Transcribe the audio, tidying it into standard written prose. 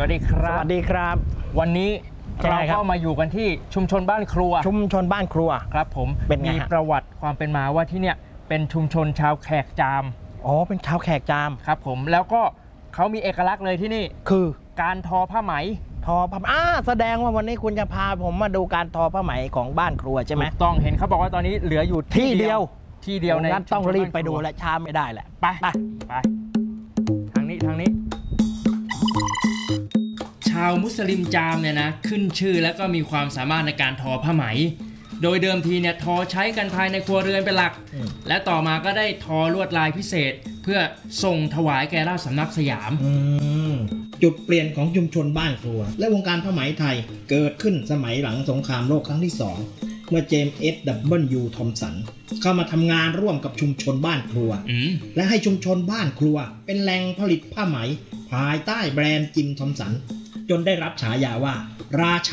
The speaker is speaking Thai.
วัสดีครับสวัสดีครับวันนี้เราก็มาอยู่กันที่ชุมชนบ้านครัวครับผมมีประวัติความเป็นมาว่าที่เนี่ยเป็นชุมชนชาวแขกจามเป็นชาวแขกจามครับผมแล้วก็เขามีเอกลักษณ์เลยที่นี่คือการทอผ้าไหมแสดงว่าวันนี้คุณจะพาผมมาดูการทอผ้าไหมของบ้านครัวใช่ไหมถูกต้องเห็นเขาบอกว่าตอนนี้เหลืออยู่ที่เดียวในงั้นต้องรีบไปดูและช้าไม่ได้แหละไปทางนี้ชาวมุสลิมจามเนี่ยนะขึ้นชื่อแล้วก็มีความสามารถในการทอผ้าไหมโดยเดิมทีเนี่ยทอใช้กันภายในครัวเรือนเป็นหลักและต่อมาก็ได้ทอลวดลายพิเศษเพื่อส่งถวายแก่ราชสำนักสยามจุดเปลี่ยนของชุมชนบ้านครัวและวงการผ้าไหมไทยเกิดขึ้นสมัยหลังสงครามโลกครั้งที่2เมื่อเจมส์ F.W. ทอมสันเข้ามาทำงานร่วมกับชุมชนบ้านครัวและให้ชุมชนบ้านครัวเป็นแหล่งผลิตผ้าไหมภายใต้แบรนด์จิมทอมสันจนได้รับฉายาว่าราช